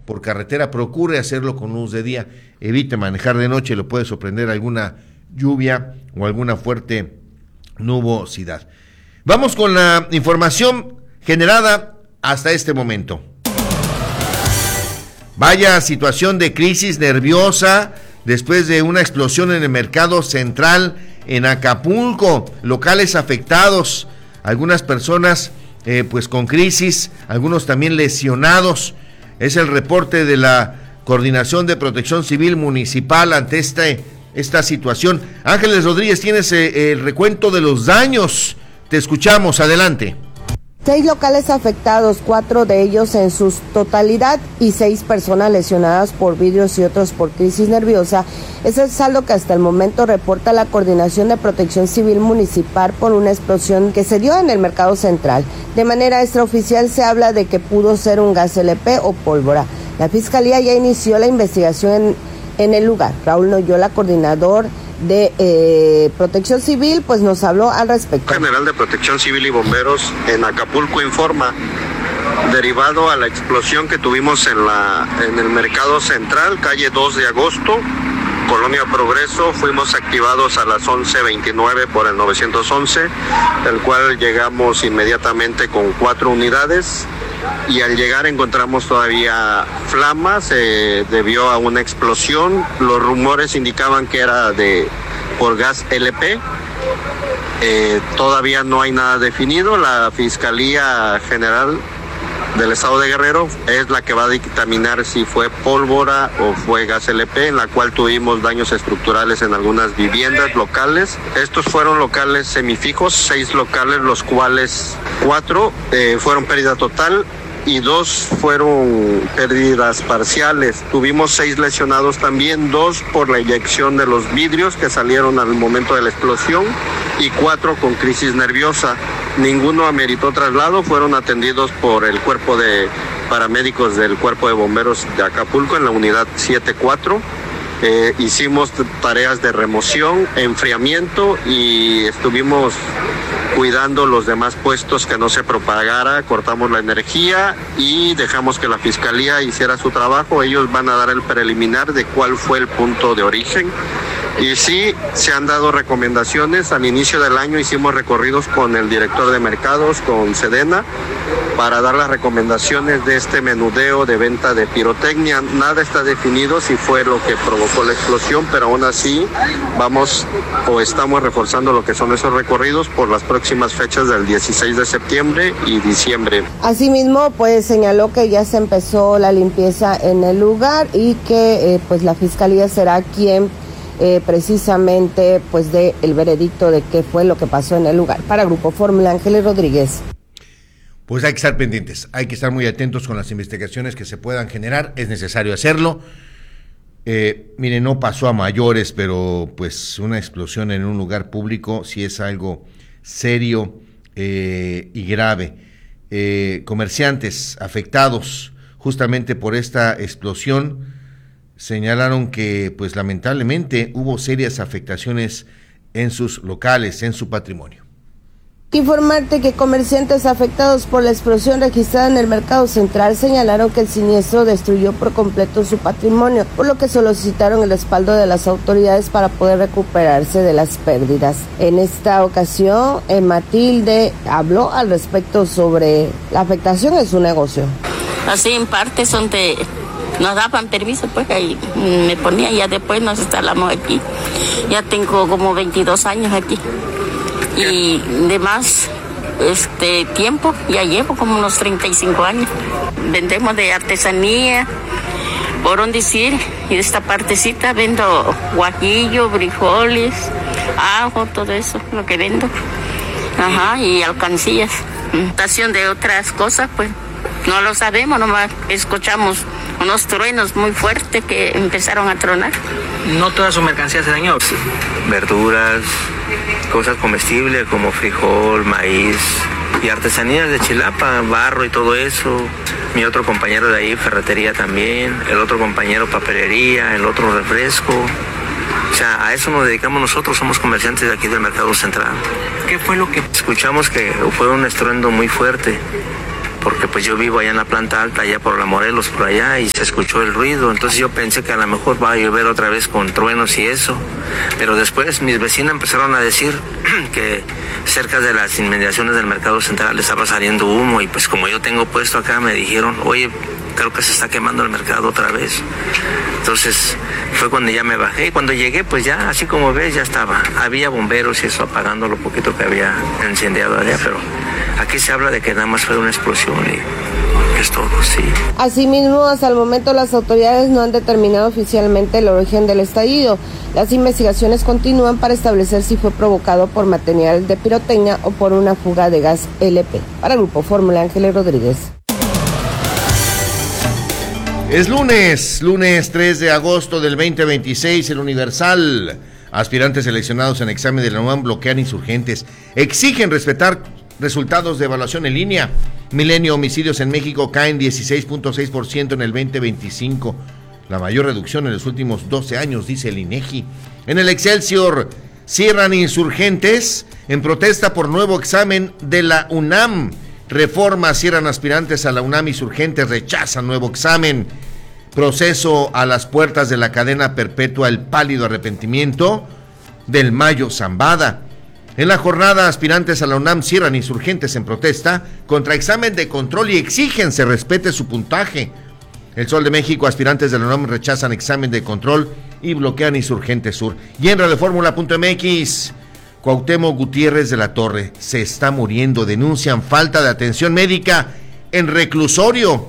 por carretera, procure hacerlo con luz de día, evite manejar de noche, lo puede sorprender alguna lluvia o alguna fuerte nubosidad. Vamos con la información generada hasta este momento. Vaya situación de crisis nerviosa después de una explosión en el mercado central en Acapulco, locales afectados, algunas personas pues con crisis, algunos también lesionados. Es el reporte de la Coordinación de Protección Civil Municipal ante esta situación. Ángeles Rodríguez, tienes el recuento de los daños. Te escuchamos, adelante. 6 locales afectados, 4 de ellos en su totalidad y 6 personas lesionadas por vidrios y otros por crisis nerviosa. Es el saldo que hasta el momento reporta la Coordinación de Protección Civil Municipal por una explosión que se dio en el mercado central. De manera extraoficial se habla de que pudo ser un gas LP o pólvora. La Fiscalía ya inició la investigación en el lugar. Raúl Noyola, coordinador de Protección Civil, pues nos habló al respecto. General de Protección Civil y Bomberos en Acapulco informa, derivado a la explosión que tuvimos en el mercado central, calle 2 de agosto, Colonia Progreso, fuimos activados a las 11:29 por el 911, el cual llegamos inmediatamente con 4 unidades. Y al llegar encontramos todavía flamas, debió a una explosión. Los rumores indicaban que era por gas LP. Todavía no hay nada definido. La Fiscalía General del Estado de Guerrero es la que va a dictaminar si fue pólvora o fue gas LP, en la cual tuvimos daños estructurales en algunas viviendas locales. Estos fueron locales semifijos, 6 locales, los cuales 4 fueron pérdida total y 2 fueron pérdidas parciales. Tuvimos 6 lesionados también, 2 por la eyección de los vidrios que salieron al momento de la explosión y 4 con crisis nerviosa. Ninguno ameritó traslado, fueron atendidos por el cuerpo de paramédicos del Cuerpo de Bomberos de Acapulco en la unidad 74. Hicimos tareas de remoción, enfriamiento y estuvimos cuidando los demás puestos que no se propagara, cortamos la energía y dejamos que la Fiscalía hiciera su trabajo. Ellos van a dar el preliminar de cuál fue el punto de origen. Y sí, se han dado recomendaciones. Al inicio del año hicimos recorridos con el director de mercados, con Sedena, para dar las recomendaciones de este menudeo de venta de pirotecnia. Nada está definido si fue lo que provocó la explosión, pero aún así estamos reforzando lo que son esos recorridos por las próximas fechas del 16 de septiembre y diciembre. Asimismo, pues señaló que ya se empezó la limpieza en el lugar y que pues la Fiscalía será quien precisamente pues dé el veredicto de qué fue lo que pasó en el lugar. Para Grupo Fórmula, Ángeles Rodríguez. Pues hay que estar pendientes, hay que estar muy atentos con las investigaciones que se puedan generar, es necesario hacerlo. Mire, no pasó a mayores, pero pues una explosión en un lugar público sí es algo serio y grave. Comerciantes afectados justamente por esta explosión señalaron que pues lamentablemente hubo serias afectaciones en sus locales, en su patrimonio. Informarte que comerciantes afectados por la explosión registrada en el mercado central señalaron que el siniestro destruyó por completo su patrimonio, por lo que solicitaron el respaldo de las autoridades para poder recuperarse de las pérdidas. En esta ocasión, Matilde habló al respecto sobre la afectación en su negocio. Así en parte son nos daban permiso, pues ahí me ponía, ya después nos instalamos aquí. Ya tengo como 22 años aquí. Y de más tiempo, ya llevo como unos 35 años. Vendemos de artesanía, por un decir, y de esta partecita vendo guajillo, frijoles, ajo, todo eso, lo que vendo. Ajá, y alcancías. Estación de otras cosas, pues no lo sabemos, nomás escuchamos unos truenos muy fuertes que empezaron a tronar. No toda su mercancía se dañó. Verduras, cosas comestibles como frijol, maíz y artesanías de Chilapa, barro y todo eso. Mi otro compañero de ahí, ferretería también, el otro compañero papelería, el otro refresco. O sea, a eso nos dedicamos nosotros, somos comerciantes de aquí del Mercado Central. ¿Qué fue lo que...? Escuchamos que fue un estruendo muy fuerte, porque pues yo vivo allá en la planta alta, allá por la Morelos, por allá, y se escuchó el ruido. Entonces yo pensé que a lo mejor va a llover otra vez con truenos y eso. Pero después mis vecinas empezaron a decir que cerca de las inmediaciones del mercado central estaba saliendo humo, y pues como yo tengo puesto acá, me dijeron, oye, creo que se está quemando el mercado otra vez. Entonces fue cuando ya me bajé, y cuando llegué pues ya, así como ves, ya estaba. Había bomberos y eso apagando lo poquito que había incendiado allá, pero aquí se habla de que nada más fue una explosión y es todo, sí. Asimismo, hasta el momento las autoridades no han determinado oficialmente el origen del estallido. Las investigaciones continúan para establecer si fue provocado por material de pirotecnia o por una fuga de gas LP. Para Grupo Fórmula, Ángeles Rodríguez. Es lunes 3 de agosto del 2026, el Universal. Aspirantes seleccionados en examen de la UNAM bloquean insurgentes. Exigen respetar resultados de evaluación en línea. Milenio, homicidios en México caen 16.6% en el 2025. La mayor reducción en los últimos 12 años, dice el INEGI. En el Excelsior, cierran insurgentes en protesta por nuevo examen de la UNAM. Reforma, cierran aspirantes a la UNAM, insurgentes rechazan nuevo examen. Proceso a las puertas de la cadena perpetua, el pálido arrepentimiento del Mayo Zambada. En la jornada, aspirantes a la UNAM cierran insurgentes en protesta contra examen de control y exigen se respete su puntaje. El Sol de México, aspirantes de la UNAM rechazan examen de control y bloquean Insurgente Sur. Y en radioformula.mx, Cuauhtémoc Gutiérrez de la Torre se está muriendo. Denuncian falta de atención médica en reclusorio.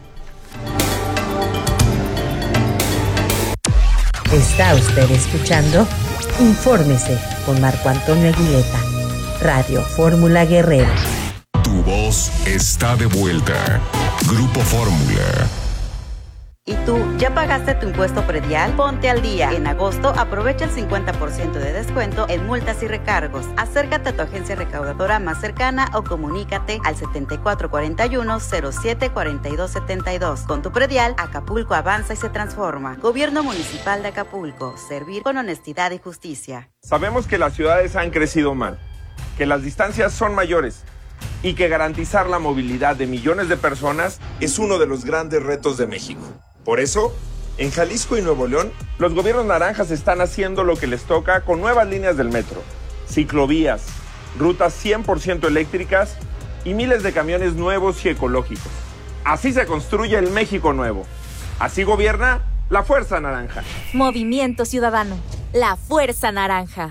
Está usted escuchando Infórmese con Marco Antonio Aguileta, Radio Fórmula Guerrero. Tu voz está de vuelta. Grupo Fórmula. ¿Y tú, ya pagaste tu impuesto predial? Ponte al día. En agosto, aprovecha el 50% de descuento en multas y recargos. Acércate a tu agencia recaudadora más cercana o comunícate al 7441-074272. Con tu predial, Acapulco avanza y se transforma. Gobierno Municipal de Acapulco. Servir con honestidad y justicia. Sabemos que las ciudades han crecido mal, que las distancias son mayores y que garantizar la movilidad de millones de personas es uno de los grandes retos de México. Por eso, en Jalisco y Nuevo León, los gobiernos naranjas están haciendo lo que les toca con nuevas líneas del metro, ciclovías, rutas 100% eléctricas y miles de camiones nuevos y ecológicos. Así se construye el México nuevo. Así gobierna la Fuerza Naranja. Movimiento Ciudadano. La Fuerza Naranja.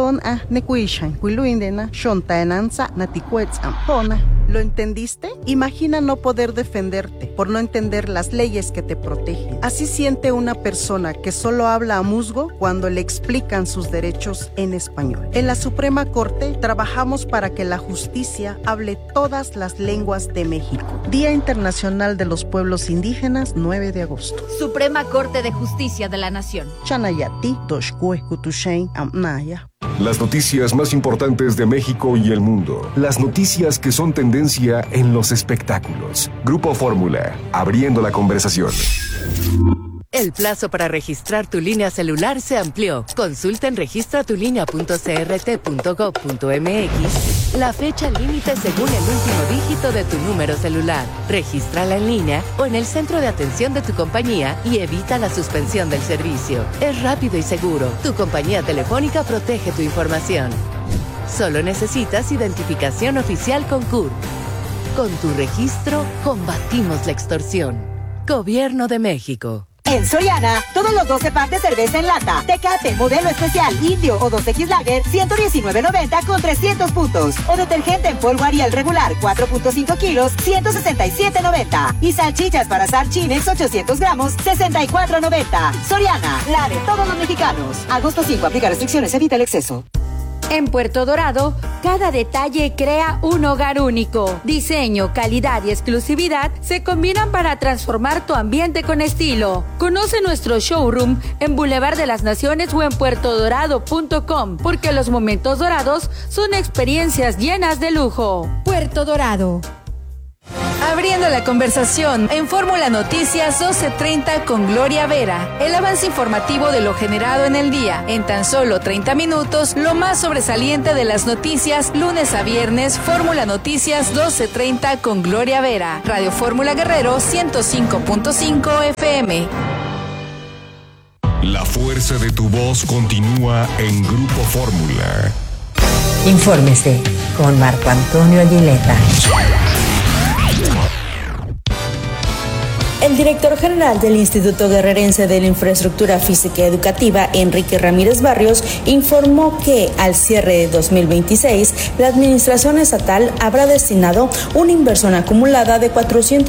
¿Lo entendiste? Imagina no poder defenderte por no entender las leyes que te protegen. Así siente una persona que solo habla a musgo cuando le explican sus derechos en español. En la Suprema Corte trabajamos para que la justicia hable todas las lenguas de México. Día Internacional de los Pueblos Indígenas, 9 de agosto. Suprema Corte de Justicia de la Nación. Chanayati, Toshkuekutushain, Amnaya. Las noticias más importantes de México y el mundo. Las noticias que son tendencia en los espectáculos. Grupo Fórmula, abriendo la conversación. El plazo para registrar tu línea celular se amplió. Consulta en registratulinea.crt.gov.mx la fecha límite según el último dígito de tu número celular. Regístrala en línea o en el centro de atención de tu compañía y evita la suspensión del servicio. Es rápido y seguro. Tu compañía telefónica protege tu información. Solo necesitas identificación oficial con CURP. Con tu registro, combatimos la extorsión. Gobierno de México. En Soriana, todos los 12 packs de cerveza en lata, Tecate, modelo especial, Indio o 2X Lager, $119.90 con 300 puntos. O detergente en polvo Ariel regular, 4.5 kilos, $167.90. Y salchichas para asar Chinex, 800 gramos, $64.90. Soriana, la de todos los mexicanos. Agosto 5, aplica restricciones, evita el exceso. En Puerto Dorado, cada detalle crea un hogar único. Diseño, calidad y exclusividad se combinan para transformar tu ambiente con estilo. Conoce nuestro showroom en Boulevard de las Naciones o en puertodorado.com, porque los momentos dorados son experiencias llenas de lujo. Puerto Dorado. Abriendo la conversación en Fórmula Noticias 12:30 con Gloria Vera. El avance informativo de lo generado en el día. En tan solo 30 minutos, lo más sobresaliente de las noticias, lunes a viernes, Fórmula Noticias 12:30 con Gloria Vera. Radio Fórmula Guerrero 105.5 FM. La fuerza de tu voz continúa en Grupo Fórmula. Infórmese con Marco Antonio Aguileta. El director general del Instituto Guerrerense de la Infraestructura Física Educativa, Enrique Ramírez Barrios, informó que al cierre de 2026, la administración estatal habrá destinado una inversión acumulada de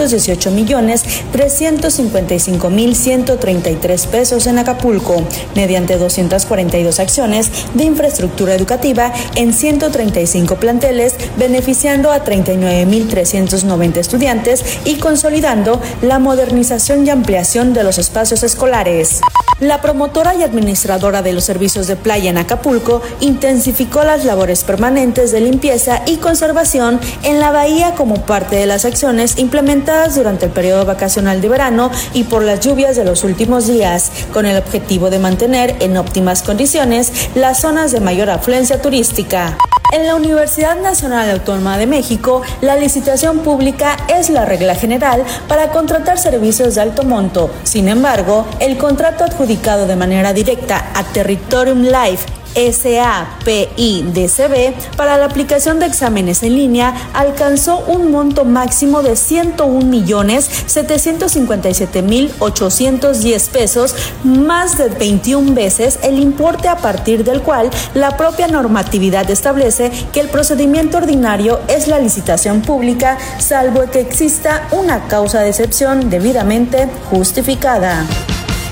418,355,133 pesos en Acapulco, mediante 242 acciones de infraestructura educativa en 135 planteles, beneficiando a 39,390 estudiantes y consolidando la modernización y ampliación de los espacios escolares. La promotora y administradora de los servicios de playa en Acapulco intensificó las labores permanentes de limpieza y conservación en la bahía como parte de las acciones implementadas durante el periodo vacacional de verano y por las lluvias de los últimos días, con el objetivo de mantener en óptimas condiciones las zonas de mayor afluencia turística. En la Universidad Nacional Autónoma de México, la licitación pública es la regla general para contratar servicios de alto monto. Sin embargo, el contrato adjudicado de manera directa a Territorium Life SAPIDCB para la aplicación de exámenes en línea alcanzó un monto máximo de 101,757,810 pesos, más de 21 veces el importe a partir del cual la propia normatividad establece que el procedimiento ordinario es la licitación pública, salvo que exista una causa de excepción debidamente justificada.